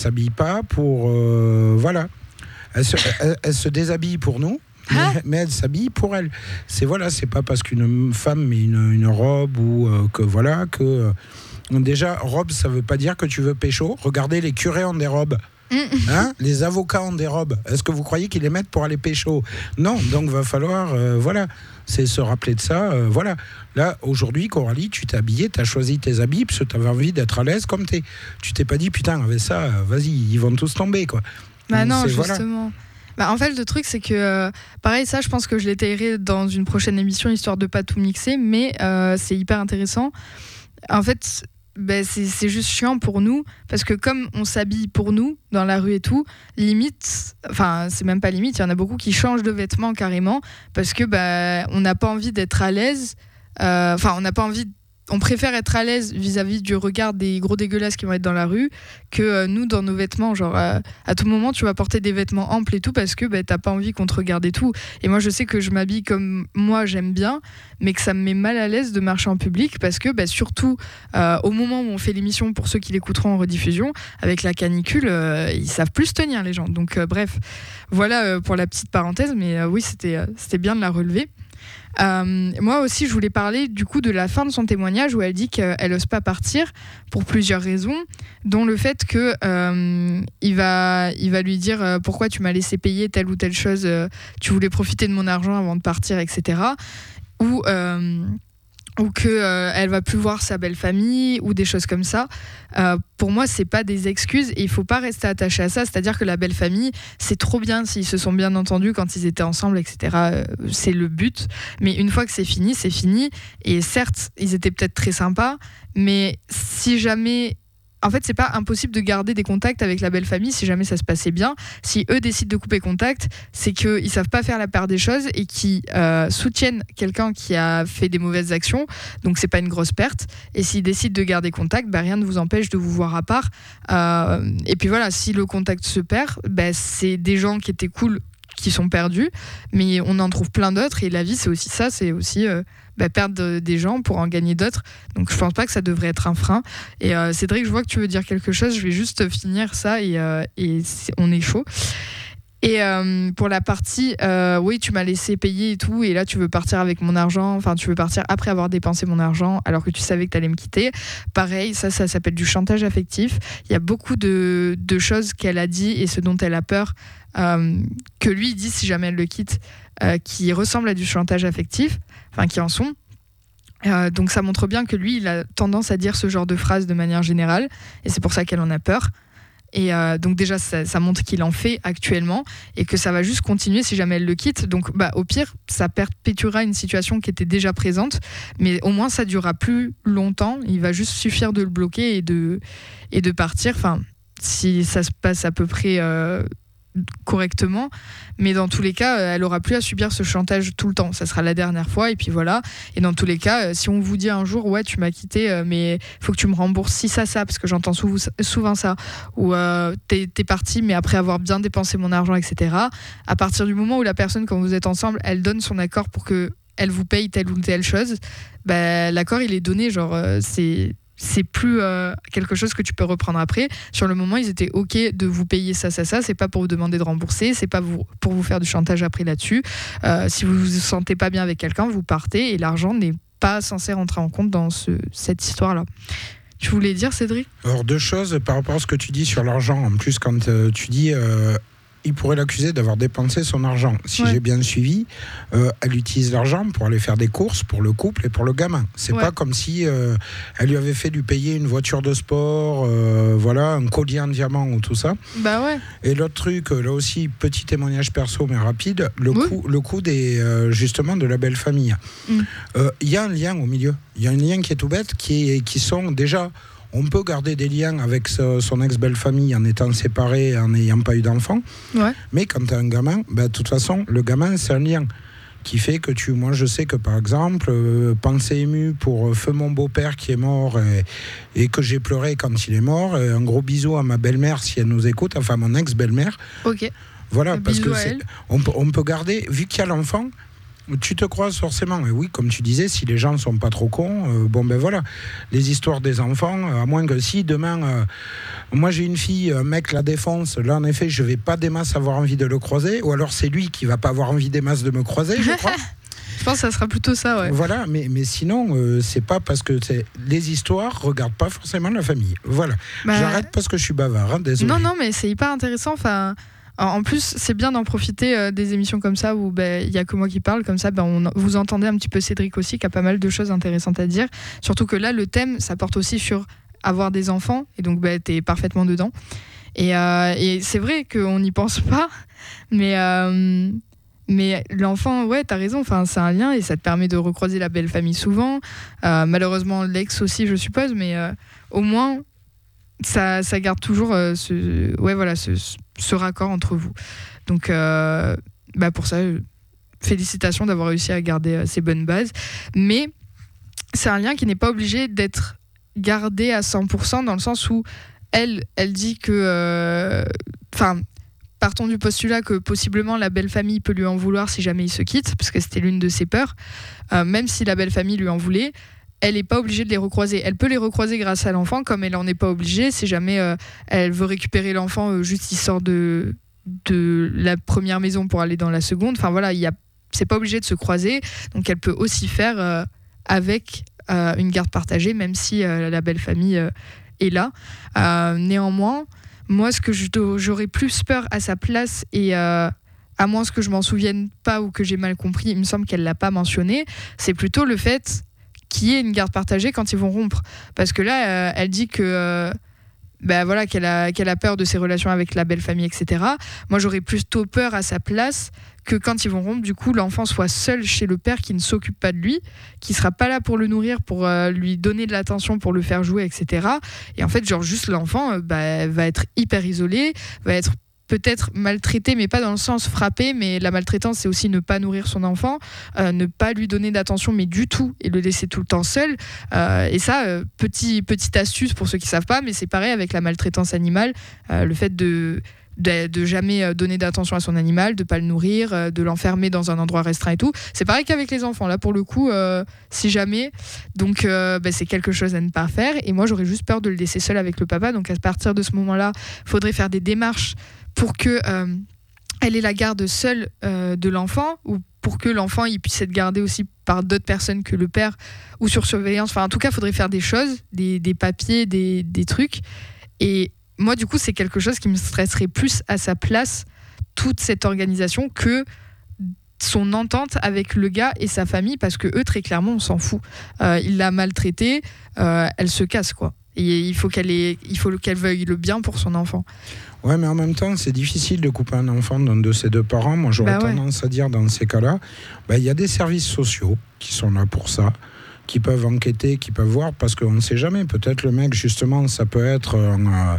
s'habille pas pour... voilà. Elle se déshabille pour nous. Mais elle s'habille pour elle. C'est pas parce qu'une femme met une robe ou déjà, robe, ça veut pas dire que tu veux pécho. Regardez, les curés ont des robes. Hein, les avocats ont des robes. Est-ce que vous croyez qu'ils les mettent pour aller pécho? Non, donc va falloir c'est se rappeler de ça. Là, aujourd'hui, Coralie, tu t'es habillée, tu as choisi tes habits parce que tu avais envie d'être à l'aise comme t'es. Tu t'es pas dit, putain, avec ça, vas-y, ils vont tous tomber, quoi. Bah non, justement. En fait, le truc, c'est que, pareil, ça, je pense que je l'étayerai dans une prochaine émission, histoire de pas tout mixer, mais c'est hyper intéressant. En fait, c'est juste chiant pour nous, parce que comme on s'habille pour nous, dans la rue et tout, limite, enfin, c'est même pas limite, il y en a beaucoup qui changent de vêtements carrément, parce que on n'a pas envie d'être à l'aise, on n'a pas envie on préfère être à l'aise vis-à-vis du regard des gros dégueulasses qui vont être dans la rue que nous dans nos vêtements, genre à tout moment tu vas porter des vêtements amples et tout parce que t'as pas envie qu'on te regarde et tout. Et moi je sais que je m'habille comme moi j'aime bien, mais que ça me met mal à l'aise de marcher en public parce que surtout au moment où on fait l'émission, pour ceux qui l'écouteront en rediffusion, avec la canicule, ils savent plus se tenir les gens. Donc bref, voilà pour la petite parenthèse, mais oui c'était bien de la relever. Moi aussi je voulais parler du coup de la fin de son témoignage où elle dit qu'elle n'ose pas partir pour plusieurs raisons, dont le fait que il va lui dire pourquoi tu m'as laissé payer telle ou telle chose, tu voulais profiter de mon argent avant de partir, etc. Ou qu'elle va plus voir sa belle famille ou des choses comme ça. Pour moi c'est pas des excuses et il faut pas rester attaché à ça, c'est-à-dire que la belle famille c'est trop bien s'ils se sont bien entendus quand ils étaient ensemble, etc. C'est le but, mais une fois que c'est fini et certes ils étaient peut-être très sympas, mais si jamais... En fait, c'est pas impossible de garder des contacts avec la belle famille si jamais ça se passait bien. Si eux décident de couper contact, c'est qu'ils savent pas faire la part des choses et qu'ils soutiennent quelqu'un qui a fait des mauvaises actions. Donc c'est pas une grosse perte. Et s'ils décident de garder contact, rien ne vous empêche de vous voir à part. Et puis voilà, si le contact se perd, c'est des gens qui étaient cool qui sont perdus, mais on en trouve plein d'autres. Et la vie, c'est aussi ça, c'est aussi perdre des gens pour en gagner d'autres. Donc je pense pas que ça devrait être un frein. Et Cédric, je vois que tu veux dire quelque chose, je vais juste finir ça et on est chaud. Et pour la partie oui tu m'as laissé payer et tout et là tu veux partir avec mon argent, enfin tu veux partir après avoir dépensé mon argent alors que tu savais que t'allais me quitter, pareil ça s'appelle du chantage affectif. Il y a beaucoup de choses qu'elle a dit et ce dont elle a peur que lui dit si jamais elle le quitte qui ressemblent à du chantage affectif, enfin qui en sont. Donc ça montre bien que lui il a tendance à dire ce genre de phrases de manière générale et c'est pour ça qu'elle en a peur. Et donc déjà ça montre qu'il en fait actuellement et que ça va juste continuer si jamais elle le quitte. Donc au pire ça perpétuera une situation qui était déjà présente, mais au moins ça durera plus longtemps. Il va juste suffire de le bloquer et de partir, enfin si ça se passe à peu près correctement, mais dans tous les cas elle aura plus à subir ce chantage tout le temps, ça sera la dernière fois et puis voilà. Et dans tous les cas si on vous dit un jour ouais tu m'as quitté mais faut que tu me rembourses si ça parce que j'entends souvent ça, ou t'es parti mais après avoir bien dépensé mon argent, etc. À partir du moment où la personne quand vous êtes ensemble elle donne son accord pour que elle vous paye telle ou telle chose, l'accord il est donné, genre c'est plus quelque chose que tu peux reprendre après. Sur le moment, ils étaient OK de vous payer ça. C'est pas pour vous demander de rembourser, c'est pas pour vous faire du chantage après là-dessus. Si vous vous sentez pas bien avec quelqu'un, vous partez et l'argent n'est pas censé rentrer en compte dans cette histoire-là. Tu voulais dire, Cédric ? Alors, deux choses par rapport à ce que tu dis sur l'argent. En plus, quand tu dis... il pourrait l'accuser d'avoir dépensé son argent. Si j'ai bien suivi, elle utilise l'argent pour aller faire des courses pour le couple et pour le gamin. C'est pas comme si elle lui avait fait lui payer une voiture de sport, un collier en diamant ou tout ça. Et l'autre truc, là aussi, petit témoignage perso mais rapide, le coup des, justement de la belle famille. Il y a un lien au milieu. Il y a un lien qui est tout bête, qui sont déjà... On peut garder des liens avec son ex-belle-famille en étant séparé, en n'ayant pas eu d'enfant. Mais quand tu as un gamin, de toute façon, le gamin, c'est un lien qui fait que moi, je sais que, par exemple, pensée émue pour feu mon beau-père qui est mort et que j'ai pleuré quand il est mort. Un gros bisou à ma belle-mère si elle nous écoute, enfin mon ex-belle-mère. OK. Voilà, parce que à elle. on peut garder, vu qu'il y a l'enfant... Tu te croises forcément. Et oui, comme tu disais, si les gens ne sont pas trop cons, voilà. Les histoires des enfants, à moins que si demain, moi j'ai une fille, un mec la défonce, là en effet, je ne vais pas des masses avoir envie de le croiser, ou alors c'est lui qui ne va pas avoir envie des masses de me croiser, je crois. Je pense que ça sera plutôt ça, ouais. Voilà, mais sinon, c'est pas parce que les histoires regardent pas forcément la famille. Voilà. J'arrête parce que je suis bavard, désolé. Non, mais c'est hyper intéressant. Enfin, en plus, c'est bien d'en profiter des émissions comme ça où il y a que moi qui parle. Comme ça, vous entendez un petit peu Cédric aussi, qui a pas mal de choses intéressantes à dire. Surtout que là, le thème, ça porte aussi sur avoir des enfants. Et donc, t'es parfaitement dedans. Et c'est vrai qu'on n'y pense pas, mais l'enfant, ouais, t'as raison, c'est un lien et ça te permet de recroiser la belle famille souvent. Malheureusement, l'ex aussi, je suppose, mais au moins, ça garde toujours ce raccord entre vous. Donc, pour ça, félicitations d'avoir réussi à garder ces bonnes bases. Mais c'est un lien qui n'est pas obligé d'être gardé à 100% dans le sens où elle dit que... partons du postulat que possiblement la belle famille peut lui en vouloir si jamais il se quitte, parce que c'était l'une de ses peurs. Même si la belle famille lui en voulait, elle n'est pas obligée de les recroiser. Elle peut les recroiser grâce à l'enfant, comme elle n'en est pas obligée. Si jamais elle veut récupérer l'enfant, juste il sort de la première maison pour aller dans la seconde. Enfin voilà, c'est pas obligé de se croiser. Donc elle peut aussi faire avec une garde partagée, même si la belle famille est là. Néanmoins, moi, ce que j'aurais plus peur à sa place, et à moins que je m'en souvienne pas ou que j'ai mal compris, il me semble qu'elle l'a pas mentionné, c'est plutôt le fait qu'il y ait une garde partagée quand ils vont rompre. Parce que là, elle dit que qu'elle a peur de ses relations avec la belle famille, etc. Moi, j'aurais plutôt peur à sa place que quand ils vont rompre, du coup, l'enfant soit seul chez le père qui ne s'occupe pas de lui, qui sera pas là pour le nourrir, pour lui donner de l'attention, pour le faire jouer, etc. Et en fait, juste l'enfant va être hyper isolé, va être peut-être maltraité, mais pas dans le sens frappé, mais la maltraitance, c'est aussi ne pas nourrir son enfant, ne pas lui donner d'attention, mais du tout, et le laisser tout le temps seul. Et ça, petite astuce pour ceux qui savent pas, mais c'est pareil avec la maltraitance animale, le fait de jamais donner d'attention à son animal, de pas le nourrir, de l'enfermer dans un endroit restreint et tout. C'est pareil qu'avec les enfants, là pour le coup, si jamais. Donc c'est quelque chose à ne pas faire. Et moi j'aurais juste peur de le laisser seul avec le papa. Donc à partir de ce moment-là, il faudrait faire des démarches pour que elle ait la garde seule de l'enfant, ou pour que l'enfant il puisse être gardé aussi par d'autres personnes que le père, ou sur surveillance. Enfin en tout cas, il faudrait faire des choses, des papiers, des trucs. Et moi, du coup, c'est quelque chose qui me stresserait plus à sa place, toute cette organisation, que son entente avec le gars et sa famille, parce que eux, très clairement, on s'en fout. Il l'a maltraitée, elle se casse, quoi. Et il faut qu'elle veuille le bien pour son enfant. Ouais, mais en même temps, c'est difficile de couper un enfant d'un de ses deux parents. Moi, j'aurais tendance à dire, dans ces cas-là, il y a des services sociaux qui sont là pour ça, qui peuvent enquêter, qui peuvent voir, parce qu'on ne sait jamais. Peut-être le mec, justement, ça peut être un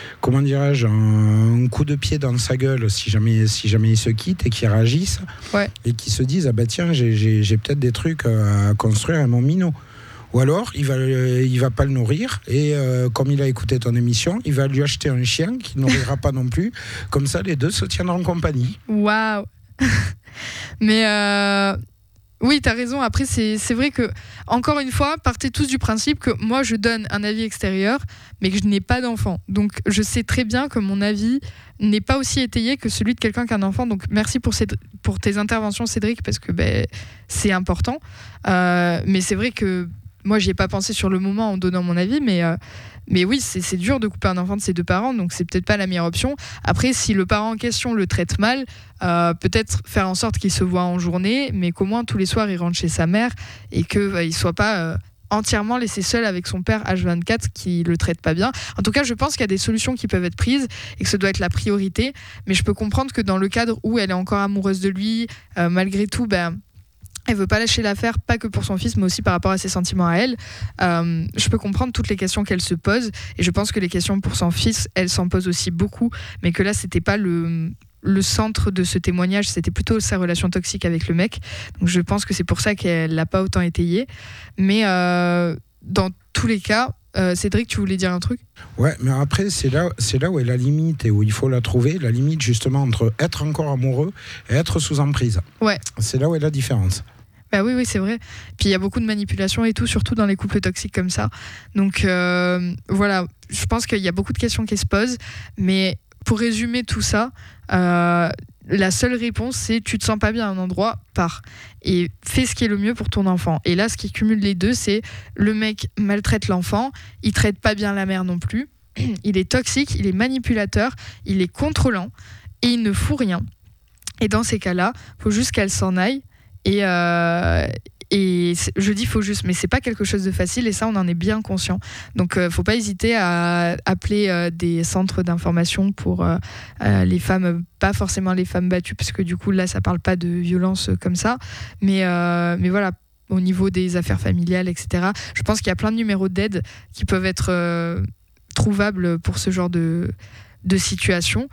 coup de pied dans sa gueule si jamais il se quitte et qu'il réagisse, et qu'il se dise tiens, j'ai peut-être des trucs à construire à mon minot. Ou alors, il va pas le nourrir, et comme il a écouté ton émission, il va lui acheter un chien qui ne nourrira pas non plus. Comme ça, les deux se tiendront en compagnie. Waouh. Mais oui, t'as raison. Après, c'est vrai que, encore une fois, partez tous du principe que moi, je donne un avis extérieur, mais que je n'ai pas d'enfant. Donc, je sais très bien que mon avis n'est pas aussi étayé que celui de quelqu'un qui a un enfant. Donc, merci pour tes interventions, Cédric, parce que c'est important. Mais c'est vrai que moi, j'y ai pas pensé sur le moment en donnant mon avis, mais oui, c'est dur de couper un enfant de ses deux parents, donc c'est peut-être pas la meilleure option. Après, si le parent en question le traite mal, peut-être faire en sorte qu'il se voit en journée, mais qu'au moins tous les soirs il rentre chez sa mère et qu'il soit pas entièrement laissé seul avec son père H24 qui le traite pas bien. En tout cas, je pense qu'il y a des solutions qui peuvent être prises et que ce doit être la priorité, mais je peux comprendre que dans le cadre où elle est encore amoureuse de lui, malgré tout, elle veut pas lâcher l'affaire, pas que pour son fils, mais aussi par rapport à ses sentiments à elle. Je peux comprendre toutes les questions qu'elle se pose, et je pense que les questions pour son fils, elle s'en pose aussi beaucoup, mais que là, c'était pas le centre de ce témoignage, c'était plutôt sa relation toxique avec le mec. Donc je pense que c'est pour ça qu'elle l'a pas autant étayé. Mais dans tous les cas, Cédric, tu voulais dire un truc ? Ouais, mais après, c'est là où est la limite et où il faut la trouver. La limite, justement, entre être encore amoureux et être sous emprise. Ouais. C'est là où est la différence. Bah oui, c'est vrai. Puis il y a beaucoup de manipulation et tout, surtout dans les couples toxiques comme ça. Donc voilà, je pense qu'il y a beaucoup de questions qui se posent. Mais pour résumer tout ça, la seule réponse, c'est tu te sens pas bien à un endroit, pars. Et fais ce qui est le mieux pour ton enfant. Et là, ce qui cumule les deux, c'est le mec maltraite l'enfant, il traite pas bien la mère non plus, il est toxique, il est manipulateur, il est contrôlant et il ne fout rien. Et dans ces cas-là, faut juste qu'elle s'en aille. Et je dis faut juste, mais c'est pas quelque chose de facile et ça on en est bien conscient. Donc faut pas hésiter à appeler des centres d'information pour les femmes, pas forcément les femmes battues parce que du coup là ça parle pas de violence comme ça, mais voilà. Au niveau des affaires familiales, etc. Je pense qu'il y a plein de numéros d'aide qui peuvent être trouvables pour ce genre de situation.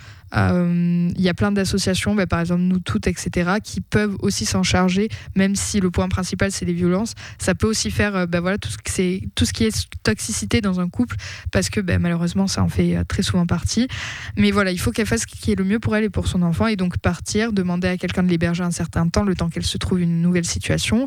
Il y a plein d'associations, par exemple nous toutes, etc., qui peuvent aussi s'en charger, même si le point principal c'est les violences. Ça peut aussi faire voilà, tout ce qui est toxicité dans un couple, parce que malheureusement ça en fait très souvent partie. Mais voilà, il faut qu'elle fasse ce qui est le mieux pour elle et pour son enfant, et donc partir, demander à quelqu'un de l'héberger un certain temps, le temps qu'elle se trouve une nouvelle situation,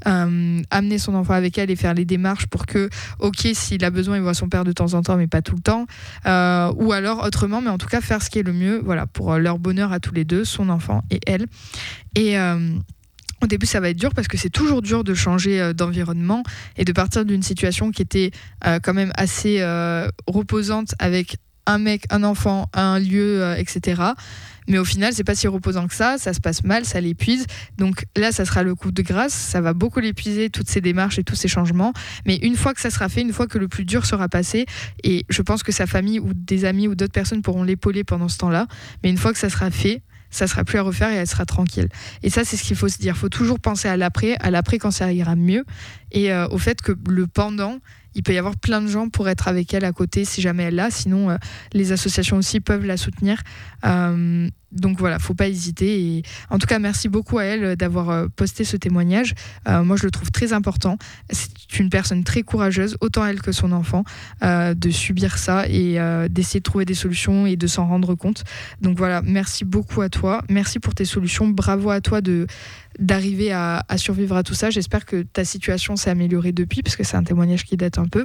amener son enfant avec elle et faire les démarches pour que, ok, s'il a besoin, il voit son père de temps en temps, mais pas tout le temps, ou alors autrement, mais en tout cas faire ce qui est le mieux, voilà, pour leur bonheur à tous les deux, son enfant et elle. Et au début, ça va être dur parce que c'est toujours dur de changer d'environnement et de partir d'une situation qui était quand même assez reposante avec un mec, un enfant, un lieu, etc. Mais au final, c'est pas si reposant que ça se passe mal, ça l'épuise. Donc là, ça sera le coup de grâce, ça va beaucoup l'épuiser, toutes ces démarches et tous ces changements. Mais une fois que ça sera fait, une fois que le plus dur sera passé, et je pense que sa famille ou des amis ou d'autres personnes pourront l'épauler pendant ce temps-là, mais une fois que ça sera fait, ça sera plus à refaire et elle sera tranquille. Et ça, c'est ce qu'il faut se dire. Il faut toujours penser à l'après quand ça ira mieux, et au fait que le pendant, il peut y avoir plein de gens pour être avec elle à côté si jamais elle l'a. Sinon, les associations aussi peuvent la soutenir. Donc voilà, faut pas hésiter. Et en tout cas, merci beaucoup à elle d'avoir posté ce témoignage. Moi, je le trouve très important. C'est une personne très courageuse, autant elle que son enfant, de subir ça et d'essayer de trouver des solutions et de s'en rendre compte. Donc voilà, merci beaucoup à toi. Merci pour tes solutions. Bravo à toi d'arriver à survivre à tout ça. J'espère que ta situation s'est améliorée depuis, parce que c'est un témoignage qui date un peu,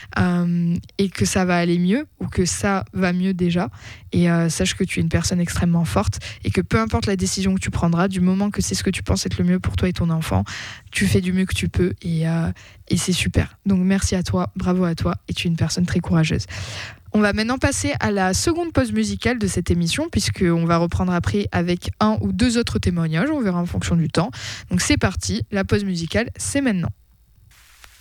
et que ça va aller mieux, ou que ça va mieux déjà. Et sache que tu es une personne extrêmement forte, et que peu importe la décision que tu prendras, du moment que c'est ce que tu penses être le mieux pour toi et ton enfant, tu fais du mieux que tu peux, et c'est super. Donc merci à toi, bravo à toi, et tu es une personne très courageuse. On va maintenant passer à la seconde pause musicale de cette émission, puisqu'on va reprendre après avec un ou deux autres témoignages, on verra en fonction du temps. Donc c'est parti, la pause musicale, c'est maintenant.